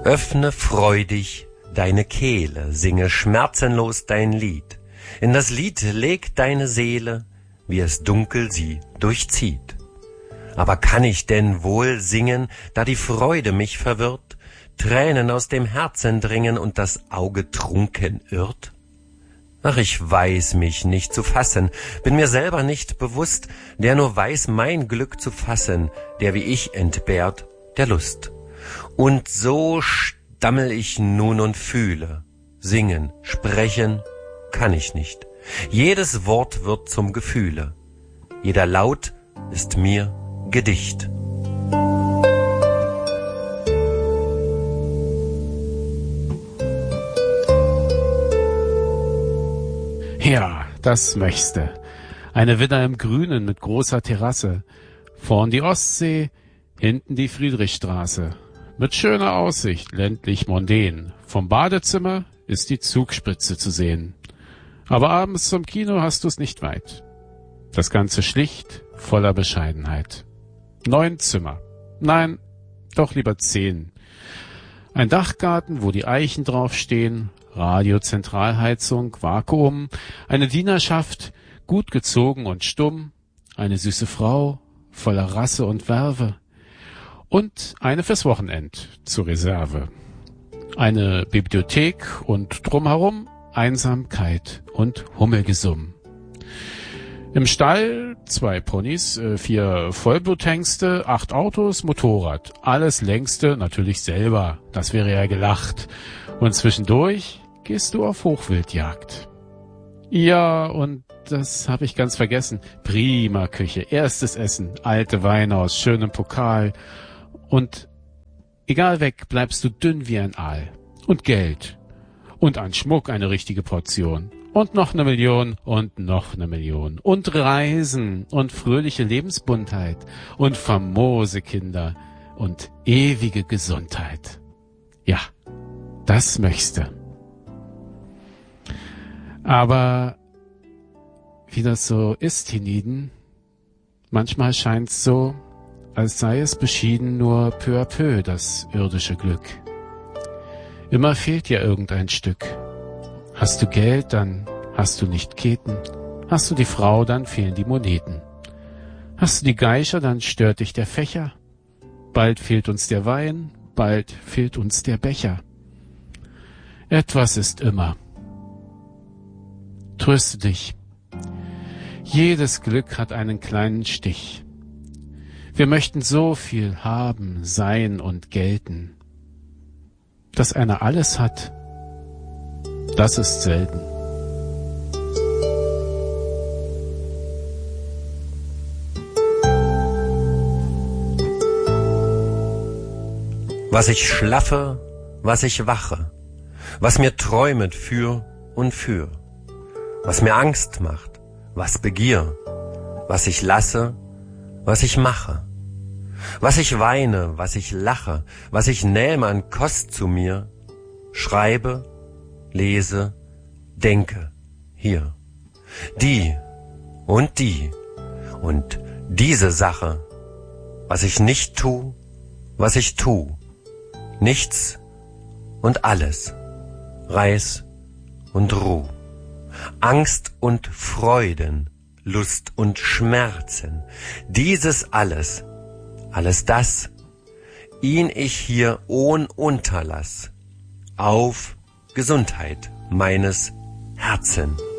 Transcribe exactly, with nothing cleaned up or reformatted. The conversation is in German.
Öffne freudig deine Kehle, singe schmerzenlos dein Lied. In das Lied leg deine Seele, wie es dunkel sie durchzieht. Aber kann ich denn wohl singen, da die Freude mich verwirrt, Tränen aus dem Herzen dringen und das Auge trunken irrt? Ach, ich weiß mich nicht zu fassen, bin mir selber nicht bewusst, der nur weiß, mein Glück zu fassen, der wie ich entbehrt der Lust. Und so stammel ich nun und fühle, singen, sprechen kann ich nicht. Jedes Wort wird zum Gefühle, jeder Laut ist mir Gedicht. Ja, das möchte. Eine Villa im Grünen mit großer Terrasse. Vorn die Ostsee, hinten die Friedrichstraße. Mit schöner Aussicht, ländlich mondän. Vom Badezimmer ist die Zugspitze zu sehen. Aber abends zum Kino hast du's nicht weit. Das Ganze schlicht, voller Bescheidenheit. Neun Zimmer. Nein, doch lieber zehn. Ein Dachgarten, wo die Eichen draufstehen, Radiozentralheizung, Vakuum, eine Dienerschaft, gut gezogen und stumm, eine süße Frau, voller Rasse und Werve und eine fürs Wochenend zur Reserve. Eine Bibliothek und drumherum Einsamkeit und Hummelgesumm. Im Stall zwei Ponys, vier Vollbluthengste, acht Autos, Motorrad. Alles längste natürlich selber, das wäre ja gelacht. Und zwischendurch gehst du auf Hochwildjagd. Ja, und das habe ich ganz vergessen. Prima Küche, erstes Essen, alte Weine aus schönem Pokal. Und egal weg, bleibst du dünn wie ein Aal. Und Geld. Und an Schmuck eine richtige Portion. Und noch eine Million und noch eine Million. Und Reisen und fröhliche Lebensbuntheit. Und famose Kinder und ewige Gesundheit. Ja, das möchte. Aber wie das so ist, hienieden, manchmal scheint's so, als sei es beschieden nur peu à peu das irdische Glück. Immer fehlt dir irgendein Stück. Hast du Geld, dann hast du nicht Keten. Hast du die Frau, dann fehlen die Moneten. Hast du die Geischer, dann stört dich der Fächer. Bald fehlt uns der Wein, bald fehlt uns der Becher. Etwas ist immer. Tröste dich. Jedes Glück hat einen kleinen Stich. Wir möchten so viel haben, sein und gelten. Dass einer alles hat, das ist selten. Was ich schlaffe, was ich wache, was mir träumet für und für, was mir Angst macht, was Begier, was ich lasse, was ich mache, was ich weine, was ich lache, was ich nähme an Kost zu mir, schreibe, lese, denke, hier. Die und die und diese Sache, was ich nicht tu, was ich tu, nichts und alles, Reis und Ruh, Angst und Freuden, Lust und Schmerzen, dieses alles, alles das, ihn ich hier ohn Unterlass, auf Gesundheit meines Herzens.